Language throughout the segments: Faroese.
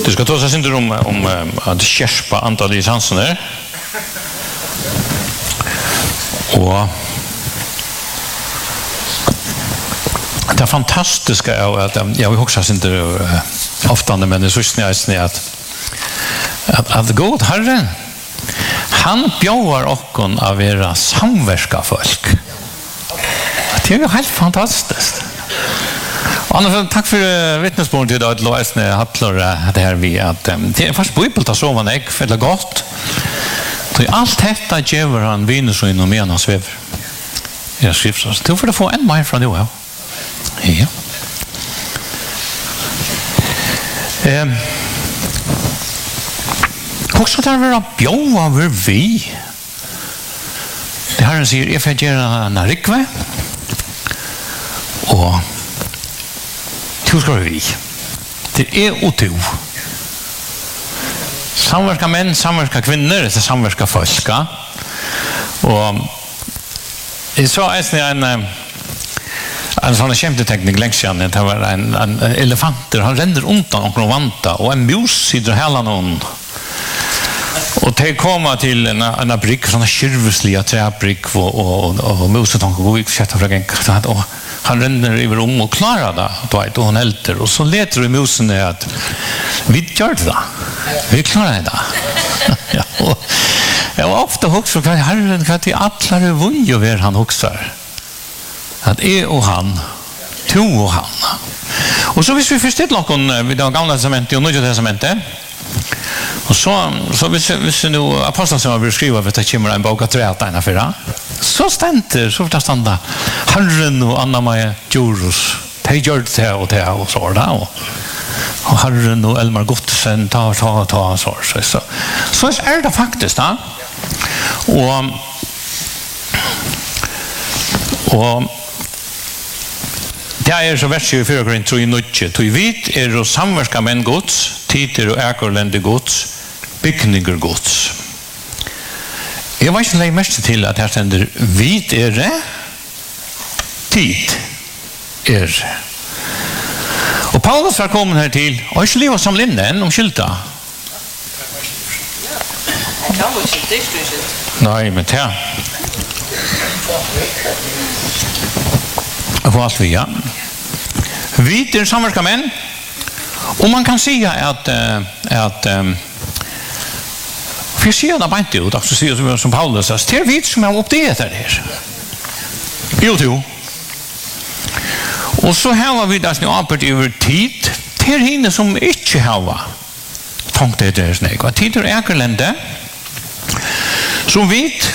Du ska ta oss inte om att skärpa antalet i sanserna. Och det fantastiska är att jag vill också inte ofta men det är så snärt att god Herren han bjöd oss av era samverka folk. Det är ju helt fantastiskt. Annars, tack för vittnesbörd till idag. Låt oss hattlar det här vi att det är fast bibeln att sova en ägg eller gott. Så allt detta ger han Venus och inom en svev. Jag skriver så. Du får få en mer från det här. Ja. Också där vi bjöa över vi. Det här säger jag får göra en rikve. Och hur ska vi? Det är oto. Samverka män, samverka kvinnor, det är samverka folka. Och jag sa en sån kämpeteknik längst sedan, det var en elefanter, han ränner undan och vanta och en mus sitter hela någon. Och det kommer till en brick, sådana kyrvesliga träbrick och musen går ut och sätter för en och han ränner över och klarar det och hon älter och så letar du i musen att vi gör det vi klarar det jag var ofta också för Herren kan till alla voj och ver han också att och han to och han och så hvis vi förstår någon vid det gamla testamentet och nya testamentet och så hvis nu aposteln som har beskrivet att det kommer en bok att träta ena fyra så ständer så får standa Herren och Anna-Maja Djurus de gör det och så där och Herren och Elmar Gottesen ta så är det faktiskt då och det är så vers 24 Korint 3:9 tog vit är och samverka med Guds tider och äkorlände Guds byggningar Guds. Jag var inte lägga mest till att här ständer vit är det tid är och Paulus var kommen här till och inte leva som linden om skylta nej men det och allt vi ja vit är samverka män och man kan säga att för sig där bara ut också säger som Paulus säger det är vit som har uppdelat det här jo och så har vi det nu apert över tid till hinner som inte har tänkt det är snägt och tid är äkerlände så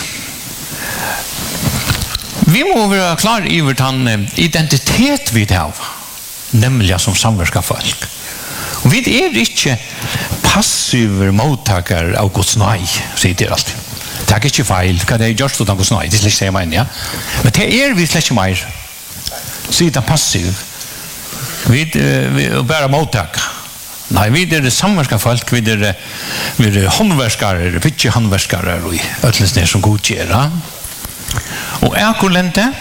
vi må vara klar över den identitet vi har nämligen som samverka folk och vi är inte passiva mottagare av Guds nej säger det alltid det är inte fel kan det just utan Guds nej det är säger man ja men det är vi släcker mer sitta passiv vi bara mottagare nej vi är det samverka folk vi är handverkare pitche handverkare och öllsnär som godgöra och äkorlände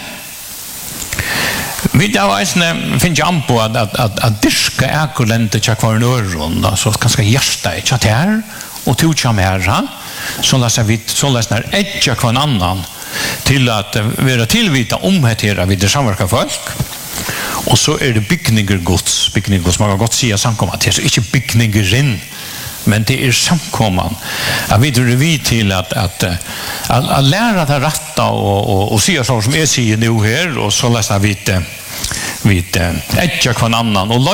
vi där finns jag på att diska äkorlände tjack var en öron så ganska hjärsta i chatter och tog mer så läser vi så läsnar ett kvar en annan till att vara tillvita omhetera vid det samverka folk och så är det byggningar Guds man har gott säga samkomma till så inte byggningar in men det är samkomman jag vet hur vi till att lära att rätta och se så som är säger nu här och så läser vi ett kvar annan och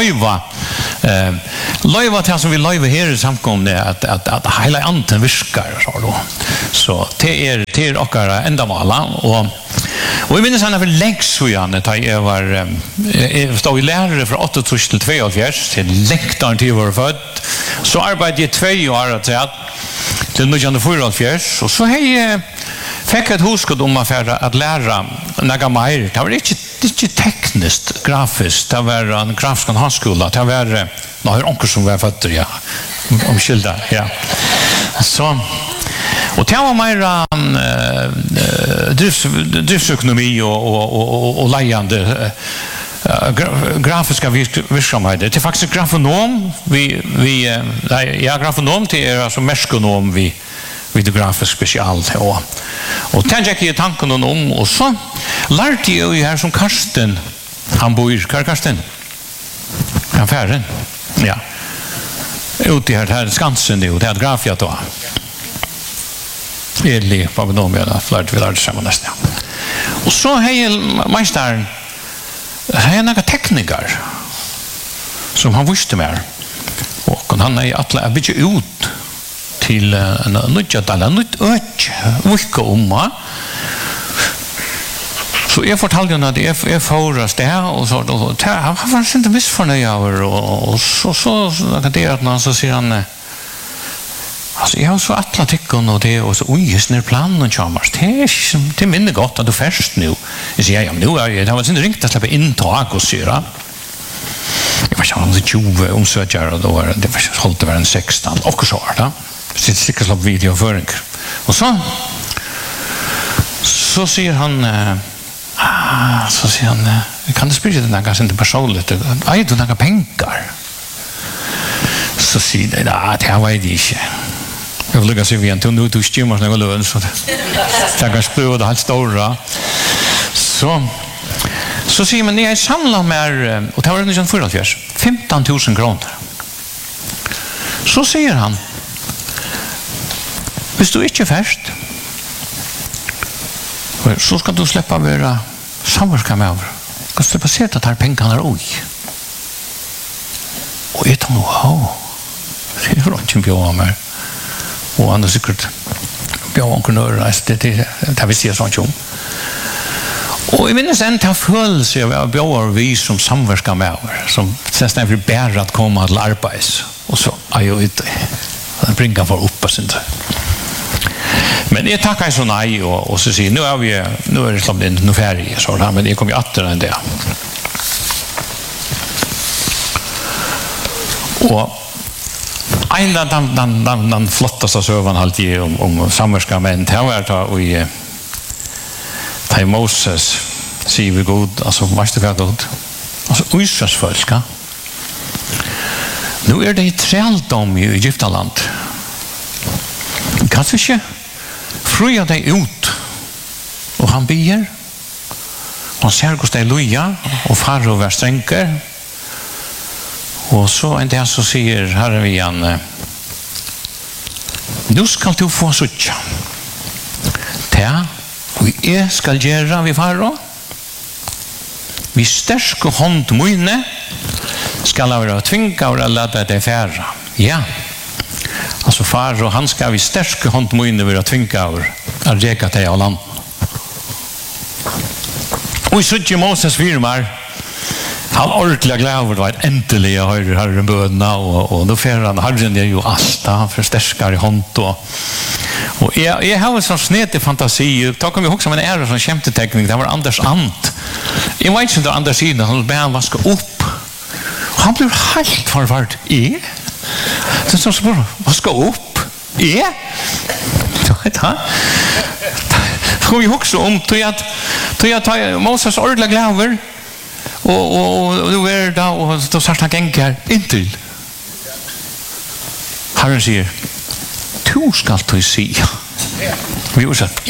löjva till som vi löjva här i samkomne att hela anten viskar så det är och ändamåla och vi minns han för längs så igen att jag var stod i lärare från 8 till 2 till läktaren till var född så arbetade jag 2 år till 1944 och så hej fick ett huskott om att lära några mer det var inte tekniskt grafiskt det var en grafisk handskola det var några onkel som var fötter ja omskylda ja så och det var mer driftsekonomi och lejande grafiska virksomheter. Det är faktiskt grafonom grafonom till är alltså merskonom vid grafisk special och tänker jag i tanken om och så lärde jag ju här som Karsten han bor Karsten affären ja ute här Skansen det är grafia då edlig på dem jag flört vi lärde samman nästan och så hej mästaren här är några tekniker som han visste mer och han är alla bit ut till en nytt vilka om så jag fortalte honom att jag förras det här och så han var inte missförnöjd och så det att man så säger han alltså jag har så atlantikon och det och så just när planen charmars det minne gott att du först nu jag säger nu är det var inte ringt att släppa in tag och syra jag var så 20 omsökare och då var det hållt det var en 16 och så där sitt säkert slapp video för och så säger han kan du spela den där kanske inte personligt aj du några pengar så säger det det här var det inte jag vill lägga sig vid en nu du stymmar några lön så jag kan spela det helt stora så säger man jag samlar med och det var en 15 000 kronor så säger han hvis du inte först så ska du släppa vara samverka med över ska släppa se att här pengarna är oj och jag tror det är inte björn med och andra säkert björn kunde det vi ser sånt om och jag minns en tafölse av björn vi som samverka med över som sen när bär att komma till arbets och så jag vet det bringar för upp oss inte men jag tackar så nej och så säger nu är det släppt in färg så där men det kommer ju åter än det och den flottaste sövan alltid om samverkan men det var då i Moses säger vi god alltså vad ska god alltså Israels folk nu är det träldom i Egyptaland kanske inte fröja dig ut och han ber han ser hos dig loja och far över stränker och så en dag så säger Herren vi han nu ska du få sucha vi ska göra vi far vi stärska hånd mine ska vara tvinga och låta det färra ja alltså far och han ska vi stärska hånd mine vara tvinga över att reka till av land och så inte Moses firmar han ordentligt glad över det äntligen jag hör Herren böna och då fer han Herren är ju allt han förstärkar i hånd och jag har en sån sned fantasi då kommer jag ihåg som en ära som kämpeteknik det var Anders Ant jag vet inte Anders sidan han började vaska upp och han blev helt förvart så så vaska upp så vet han får vi också om till att ta Moses ordentligt glaver och nu är det och då sagt han gänkar intill Herren säger du ska du se vi har sagt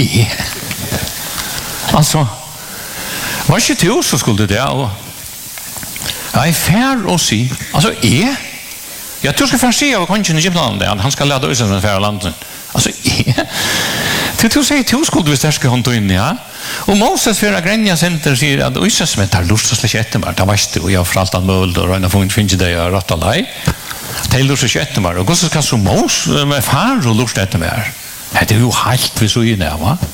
alltså var inte du så skulle det och jag är fär och se alltså jag tror ska få se av kongen i Egypten han ska lära oss från färra landet alltså du säger du skulle du stärka hon in ja och Moses för Gränja center säger att Israel som tar lust att släcka efter det var och jag för allt an möld och röna får inte det jag rätt allej till lust att släcka efter och så ska så Moses med far och lust efter mer det är ju helt vi så inne va